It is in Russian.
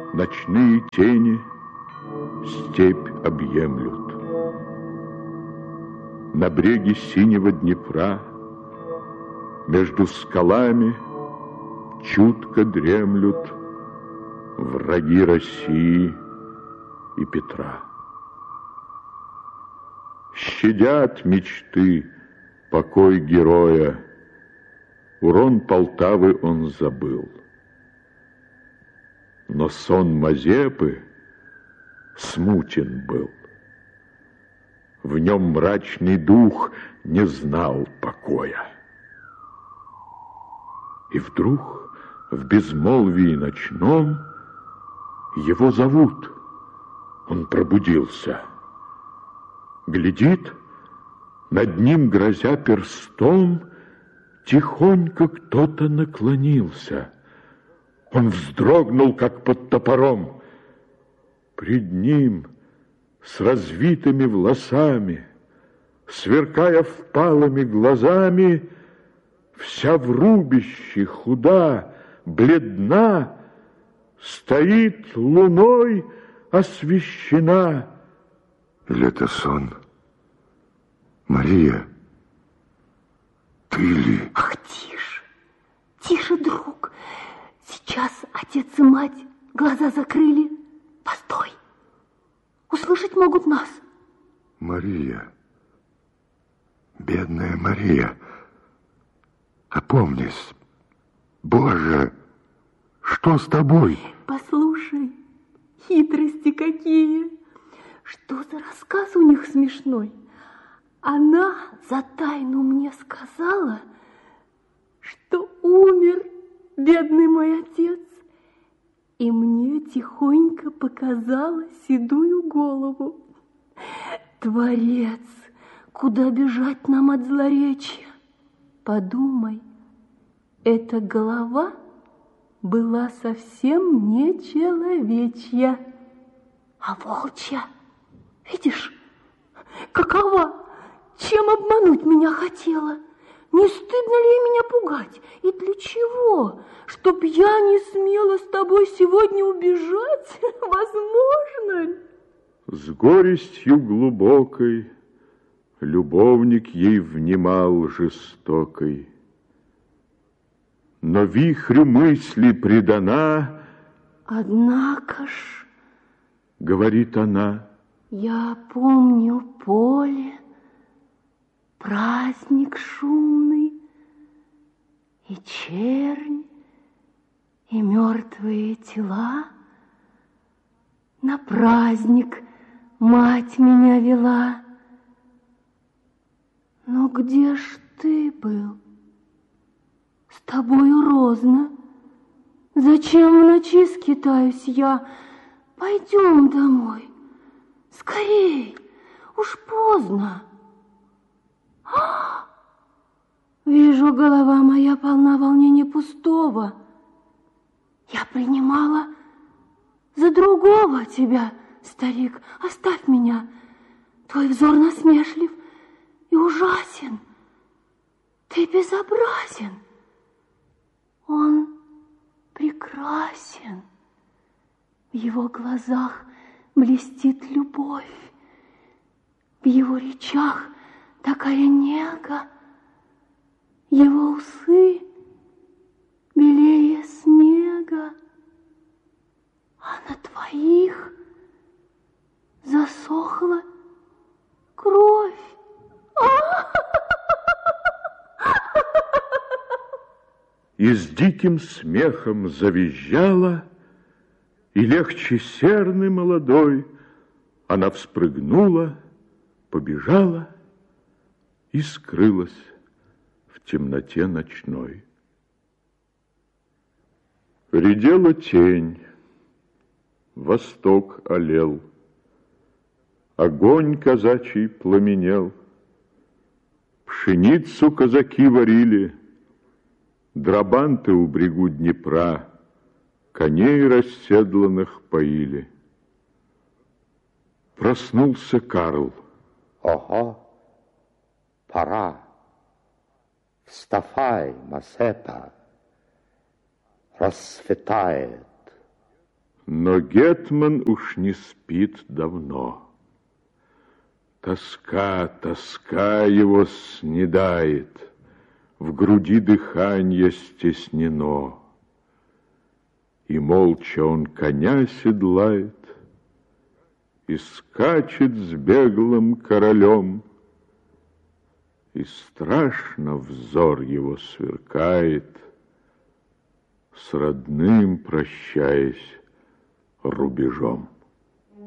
Ночные тени степь объемлют. На бреге синего Днепра между скалами чутко дремлют враги России и Петра. Щадят мечты покой героя, урон Полтавы он забыл. Но сон Мазепы смутен был. В нем мрачный дух не знал покоя. И вдруг в безмолвии ночном его зовут. Он пробудился. Глядит, над ним, грозя перстом, тихонько кто-то наклонился. Он вздрогнул, как под топором. Пред ним с развитыми волосами, сверкая впалыми глазами, вся в рубище, худа, бледна, стоит луной освещена. Или это сон? Мария, ты ли? Ах, тише, тише, друг. Сейчас отец и мать глаза закрыли. Постой, услышать могут нас. Мария, бедная Мария, опомнись. Боже, что с тобой? Послушай, хитрости какие. Что за рассказ у них смешной? Она за тайну мне сказала, что умер бедный мой отец, и мне тихонько показала седую голову. Творец, куда бежать нам от злоречия? Подумай, эта голова была совсем не человечья, а волчья. Видишь, какова? Чем обмануть меня хотела? Не стыдно ли меня пугать? И для чего? Чтоб я не смела с тобой сегодня убежать? Возможно ли? С горестью глубокой любовник ей внимал жестокой. Но вихрю мысли предана. Однако ж, говорит она, я помню поле, праздник шумный, и чернь, и мертвые тела. На праздник мать меня вела. Но где ж ты был? С тобою розно. Зачем в ночи скитаюсь я? Пойдем домой. Скорей, уж поздно. Вижу, голова моя полна волнения пустого. Я принимала за другого тебя, старик. Оставь меня. Твой взор насмешлив и ужасен. Ты безобразен. Он прекрасен. В его глазах блестит любовь. В его речах такая нега. Его усы белее снега. А на твоих засохла кровь. И с диким смехом завизжала, и легче серны молодой она вспрыгнула, побежала и скрылась в темноте ночной. Редела тень, восток олел, огонь казачий пламенел, пшеницу казаки варили, драбанты у брегу Днепра коней расседланных поили. Проснулся Карл. Ого, пора. Вставай, Мазепа. Рассветает. Но гетман уж не спит давно. Тоска его снедает, в груди дыханье стеснено. И молча он коня седлает, и скачет с беглым королем, и страшно взор его сверкает, с родным прощаясь рубежом.